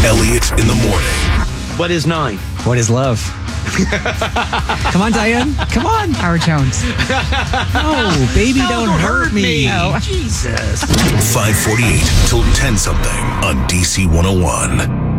Elliot in the morning. What is 9? What is love? Come on, Diane. Come on. Howard Jones. No, baby, don't hurt me. Oh. Jesus. 548 till 10 something on DC 101.